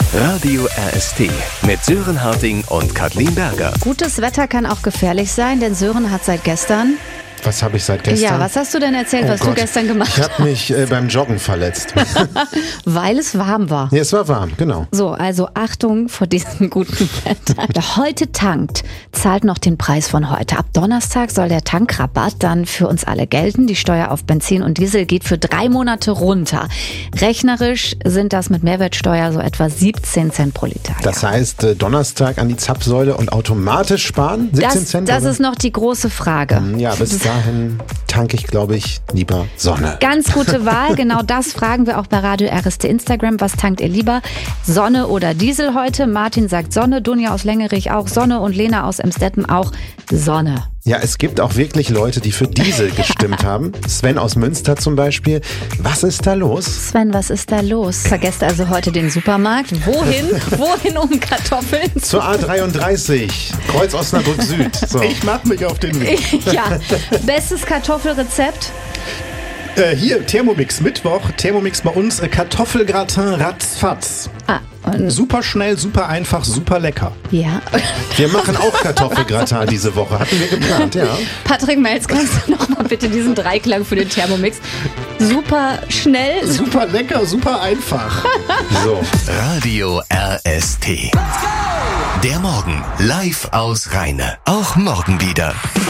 Radio RST mit Sören Harting und Kathleen Berger. Gutes Wetter kann auch gefährlich sein, denn Sören hat seit gestern... Was habe ich seit gestern? Ja, was hast du denn erzählt, was du gestern gemacht hast? Ich habe mich beim Joggen verletzt. Weil es warm war. Ja, es war warm, genau. So, also Achtung vor diesem guten Wetter. Wer heute tankt, zahlt noch den Preis von heute. Ab Donnerstag soll der Tankrabatt dann für uns alle gelten. Die Steuer auf Benzin und Diesel geht für 3 Monate runter. Rechnerisch sind das mit Mehrwertsteuer so etwa 17 Cent pro Liter. Das heißt, Donnerstag an die Zapfsäule und automatisch sparen? 17 Cent? Das ist noch die große Frage. Ja, bis dahin tanke ich, glaube ich, lieber Sonne. Ganz gute Wahl, genau das fragen wir auch bei Radio RST Instagram. Was tankt ihr lieber? Sonne oder Diesel heute? Martin sagt Sonne, Dunja aus Längerich auch Sonne und Lena aus Emstetten auch Sonne. Ja, es gibt auch wirklich Leute, die für Diesel gestimmt haben. Sven aus Münster zum Beispiel. Was ist da los? Sven, was ist da los? Vergesst also heute den Supermarkt. Wohin? Wohin um Kartoffeln? Zur A33, Kreuz Osnabrück Süd. So. Ich mach mich auf den Weg. Ja, bestes Kartoffelrezept? Hier, Thermomix, Mittwoch. Thermomix bei uns, Kartoffelgratin ratzfatz. Super schnell, super einfach, super lecker. Ja. Wir machen auch Kartoffelgratin diese Woche. Hatten wir geplant, ja. Patrick Melz, kannst du nochmal bitte diesen Dreiklang für den Thermomix? Super schnell. Super lecker, super einfach. So. Radio RST. Der Morgen live aus Rheine. Auch morgen wieder.